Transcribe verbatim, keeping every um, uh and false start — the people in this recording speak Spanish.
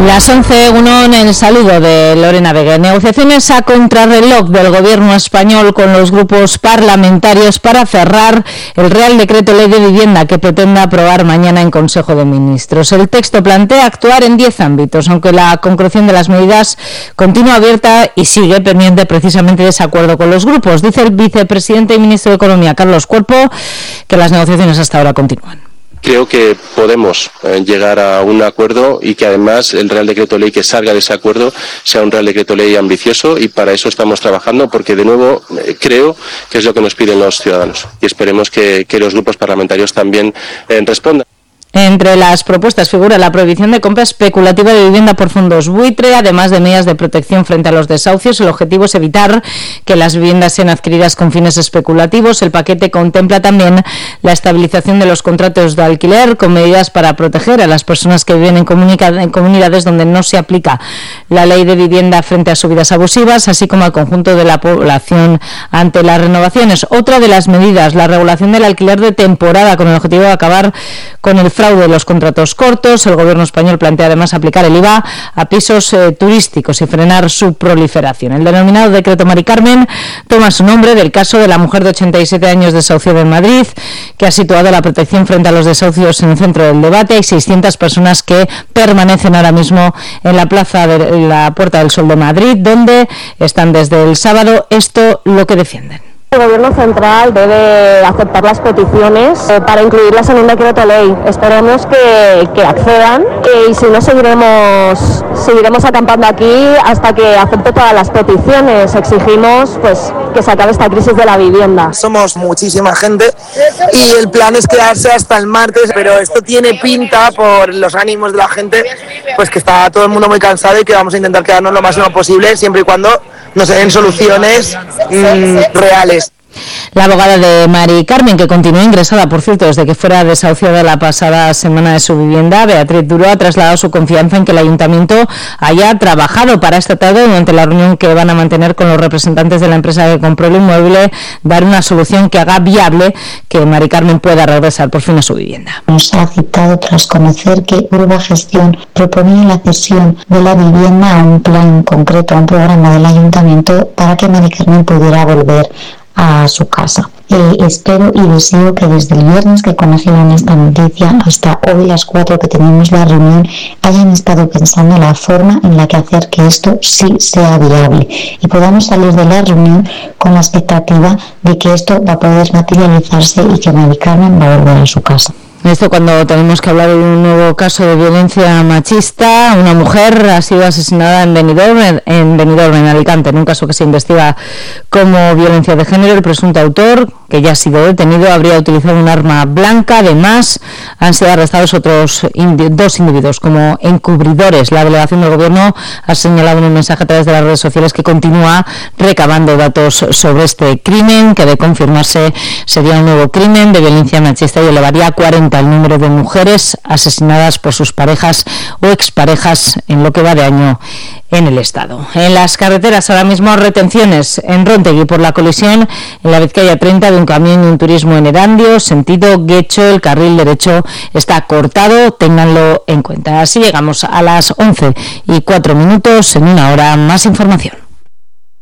Las once, uno en el saludo de Lorena Vega. Negociaciones a contrarreloj del gobierno español con los grupos parlamentarios para cerrar el Real Decreto Ley de Vivienda que pretende aprobar mañana en Consejo de Ministros. El texto plantea actuar en diez ámbitos, aunque la concreción de las medidas continúa abierta y sigue pendiente precisamente de ese acuerdo con los grupos. Dice el vicepresidente y ministro de Economía, Carlos Cuerpo, que las negociaciones hasta ahora continúan. Creo que podemos eh, llegar a un acuerdo y que además el Real Decreto Ley que salga de ese acuerdo sea un Real Decreto Ley ambicioso, y para eso estamos trabajando, porque de nuevo eh, creo que es lo que nos piden los ciudadanos y esperemos que, que los grupos parlamentarios también eh, respondan. Entre las propuestas figura la prohibición de compra especulativa de vivienda por fondos buitre, además de medidas de protección frente a los desahucios. El objetivo es evitar que las viviendas sean adquiridas con fines especulativos. El paquete contempla también la estabilización de los contratos de alquiler, con medidas para proteger a las personas que viven en, en comunidades donde no se aplica la ley de vivienda frente a subidas abusivas, así como al conjunto de la población ante las renovaciones. Otra de las medidas, la regulación del alquiler de temporada, con el objetivo de acabar con el fraude de los contratos cortos. El gobierno español plantea además aplicar el I V A a pisos eh, turísticos y frenar su proliferación. El denominado decreto Mari Carmen toma su nombre del caso de la mujer de ochenta y siete años desahuciada en Madrid, que ha situado la protección frente a los desahucios en el centro del debate. Hay seiscientas personas que permanecen ahora mismo en la plaza de la Puerta del Sol de Madrid, donde están desde el sábado. Esto lo que defienden. El Gobierno central debe aceptar las peticiones eh, para incluirlas en un decreto ley. Esperemos que, que accedan eh, y si no seguiremos seguiremos acampando aquí hasta que acepte todas las peticiones. Exigimos pues que se acabe esta crisis de la vivienda. Somos muchísima gente y el plan es quedarse hasta el martes, pero esto tiene pinta, por los ánimos de la gente, pues que está todo el mundo muy cansado y que vamos a intentar quedarnos lo máximo posible, siempre y cuando nos den soluciones mmm, reales. La abogada de Mari Carmen, que continúa ingresada, por cierto, desde que fuera desahuciada la pasada semana de su vivienda, Beatriz Duro, ha trasladado su confianza en que el ayuntamiento haya trabajado para esta tarde, durante la reunión que van a mantener con los representantes de la empresa que compró el inmueble, dar una solución que haga viable que Mari Carmen pueda regresar por fin a su vivienda. Nos ha citado tras conocer que Urba Gestión proponía la cesión de la vivienda a un plan concreto, a un programa del ayuntamiento, para que Mari Carmen pudiera volver a su casa. Eh, espero y deseo que desde el viernes que conocieron esta noticia hasta hoy las cuatro que tenemos la reunión hayan estado pensando la forma en la que hacer que esto sí sea viable y podamos salir de la reunión con la expectativa de que esto va a poder materializarse y que Mari Carmen va a volver a su casa. Esto cuando tenemos que hablar de un nuevo caso de violencia machista. Una mujer ha sido asesinada en Benidorm, en Benidorm, en Alicante, en un caso que se investiga como violencia de género. El presunto autor, que ya ha sido detenido, habría utilizado un arma blanca. Además, han sido arrestados otros indi- dos individuos como encubridores. La delegación del Gobierno ha señalado en un mensaje a través de las redes sociales que continúa recabando datos sobre este crimen, que de confirmarse sería un nuevo crimen de violencia machista y elevaría a cuarenta el número de mujeres asesinadas por sus parejas o exparejas en lo que va de año en el Estado. En las carreteras ahora mismo retenciones en Róntegui por la colisión en la Vizcaya treinta de un camión y un turismo en Erandio, sentido Guecho. El carril derecho está cortado, ténganlo en cuenta. Así llegamos a las once y cuatro minutos. En una hora más información.